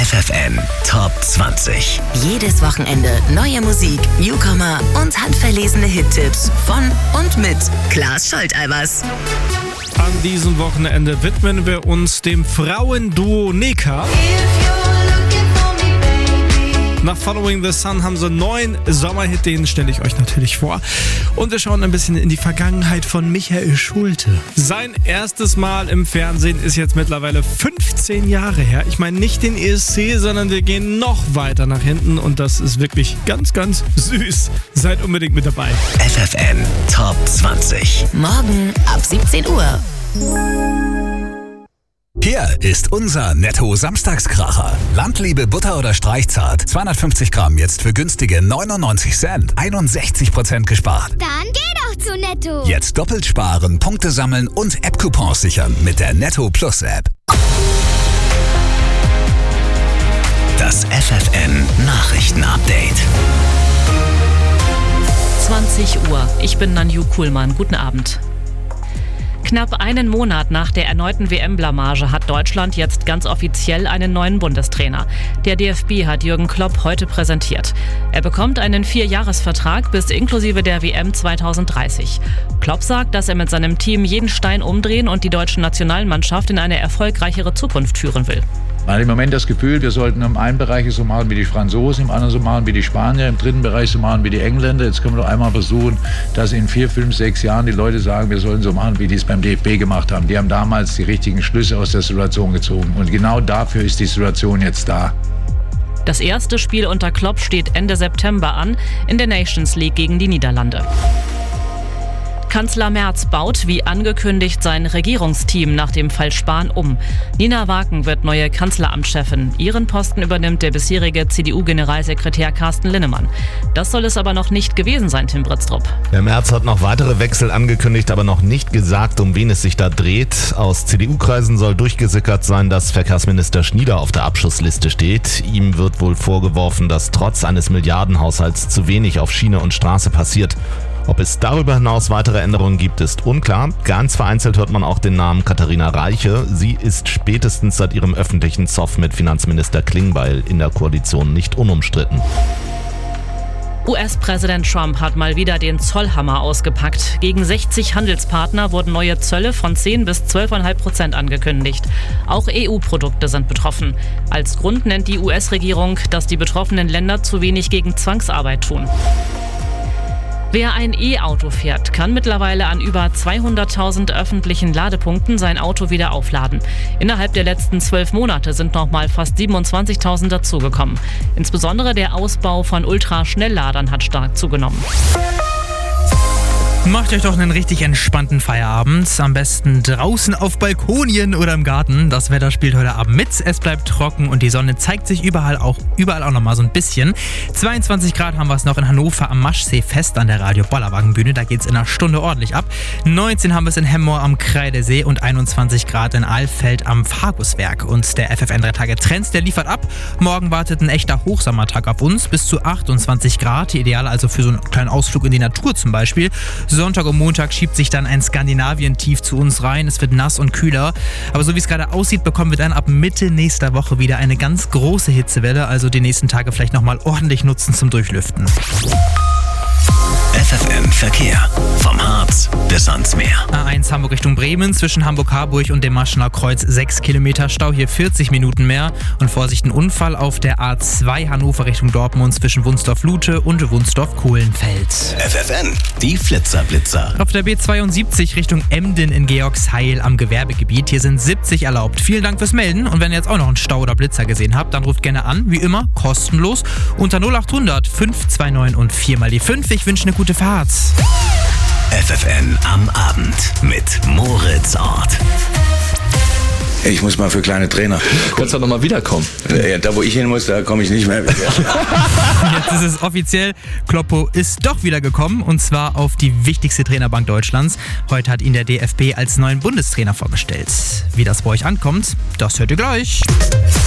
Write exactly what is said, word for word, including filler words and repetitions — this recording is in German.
F F N Top zwanzig. Jedes Wochenende neue Musik, Newcomer und handverlesene Hittipps von und mit Klaas Scholteibers. An diesem Wochenende widmen wir uns dem Frauenduo Neka. Nach Following the Sun haben sie einen neuen Sommerhit, den stelle ich euch natürlich vor. Und wir schauen ein bisschen in die Vergangenheit von Michael Schulte. Sein erstes Mal im Fernsehen ist jetzt mittlerweile fünfzehn Jahre her. Ich meine nicht den E S C, sondern wir gehen noch weiter nach hinten und das ist wirklich ganz, ganz süß. Seid unbedingt mit dabei. F F N Top zwanzig. Morgen ab siebzehn Uhr. Hier ist unser Netto-Samstagskracher. Landliebe Butter oder Streichzart. zweihundertfünfzig Gramm jetzt für günstige neunundneunzig Cent. einundsechzig Prozent gespart. Dann geh doch zu Netto. Jetzt doppelt sparen, Punkte sammeln und App-Coupons sichern mit der Netto Plus App. Das F F N Nachrichten-Update. zwanzig Uhr. Ich bin Nanju Kuhlmann. Guten Abend. Knapp einen Monat nach der erneuten W M-Blamage hat Deutschland jetzt ganz offiziell einen neuen Bundestrainer. Der D F B hat Jürgen Klopp heute präsentiert. Er bekommt einen Vierjahresvertrag bis inklusive der W M zweitausenddreißig. Klopp sagt, dass er mit seinem Team jeden Stein umdrehen und die deutsche Nationalmannschaft in eine erfolgreichere Zukunft führen will. Man hat im Moment das Gefühl, wir sollten im einen Bereich so machen wie die Franzosen, im anderen so machen wie die Spanier, im dritten Bereich so machen wie die Engländer. Jetzt können wir doch einmal versuchen, dass in vier, fünf, sechs Jahren die Leute sagen, wir sollen so machen, wie die es beim D F B gemacht haben. Die haben damals die richtigen Schlüsse aus der Situation gezogen. Und genau dafür ist die Situation jetzt da. Das erste Spiel unter Klopp steht Ende September an, in der Nations League gegen die Niederlande. Kanzler Merz baut, wie angekündigt, sein Regierungsteam nach dem Fall Spahn um. Nina Waken wird neue Kanzleramtschefin. Ihren Posten übernimmt der bisherige C D U-Generalsekretär Carsten Linnemann. Das soll es aber noch nicht gewesen sein, Tim Britztrup. Der Merz hat noch weitere Wechsel angekündigt, aber noch nicht gesagt, um wen es sich da dreht. Aus C D U-Kreisen soll durchgesickert sein, dass Verkehrsminister Schnieder auf der Abschussliste steht. Ihm wird wohl vorgeworfen, dass trotz eines Milliardenhaushalts zu wenig auf Schiene und Straße passiert. Ob es darüber hinaus weitere Änderungen gibt, ist unklar. Ganz vereinzelt hört man auch den Namen Katharina Reiche. Sie ist spätestens seit ihrem öffentlichen Zoff mit Finanzminister Klingbeil in der Koalition nicht unumstritten. U S-Präsident Trump hat mal wieder den Zollhammer ausgepackt. Gegen sechzig Handelspartner wurden neue Zölle von zehn bis zwölf Komma fünf Prozent angekündigt. Auch E U-Produkte sind betroffen. Als Grund nennt die U S-Regierung, dass die betroffenen Länder zu wenig gegen Zwangsarbeit tun. Wer ein E-Auto fährt, kann mittlerweile an über zweihunderttausend öffentlichen Ladepunkten sein Auto wieder aufladen. Innerhalb der letzten zwölf Monate sind nochmal fast siebenundzwanzigtausend dazugekommen. Insbesondere der Ausbau von Ultraschnellladern hat stark zugenommen. Macht euch doch einen richtig entspannten Feierabend. Am besten draußen auf Balkonien oder im Garten. Das Wetter spielt heute Abend mit. Es bleibt trocken und die Sonne zeigt sich überall auch, überall auch noch mal so ein bisschen. zweiundzwanzig Grad haben wir es noch in Hannover am Maschsee-Fest an der Radio-Bollerwagen-Bühne. Da geht es in einer Stunde ordentlich ab. neunzehn haben wir es in Hemmoor am Kreidesee und einundzwanzig Grad in Alfeld am Farguswerk. Und der F F N drei Tage Trends, der liefert ab. Morgen wartet ein echter Hochsommertag auf uns. Bis zu achtundzwanzig Grad. Ideal also für so einen kleinen Ausflug in die Natur zum Beispiel. Sonntag und Montag schiebt sich dann ein Skandinavien-Tief zu uns rein. Es wird nass und kühler. Aber so wie es gerade aussieht, bekommen wir dann ab Mitte nächster Woche wieder eine ganz große Hitzewelle. Also die nächsten Tage vielleicht nochmal ordentlich nutzen zum Durchlüften. F F N Verkehr. Vom Harz bis ans Meer. A eins Hamburg Richtung Bremen, zwischen Hamburg-Harburg und dem Maschener Kreuz sechs Kilometer Stau, hier vierzig Minuten mehr. Und Vorsicht, ein Unfall auf der A zwei Hannover Richtung Dortmund zwischen Wunsdorf-Lute und Wunsdorf-Kohlenfeld. F F N, die Flitzer-Blitzer. Auf der B zweiundsiebzig Richtung Emden in Georgsheil am Gewerbegebiet. Hier sind siebzig erlaubt. Vielen Dank fürs Melden. Und wenn ihr jetzt auch noch einen Stau oder Blitzer gesehen habt, dann ruft gerne an, wie immer, kostenlos, unter null acht hundert fünf zwei neun und vier mal die fünf. Ich wünsche eine gute Fahrt. F F N am Abend mit Moritz Ort. Ich muss mal für kleine Trainer. Du kannst doch nochmal wiederkommen. Ja, da wo ich hin muss, da komme ich nicht mehr wieder. Jetzt ist es offiziell, Kloppo ist doch wieder gekommen und zwar auf die wichtigste Trainerbank Deutschlands. Heute hat ihn der D F B als neuen Bundestrainer vorgestellt. Wie das bei euch ankommt, das hört ihr gleich.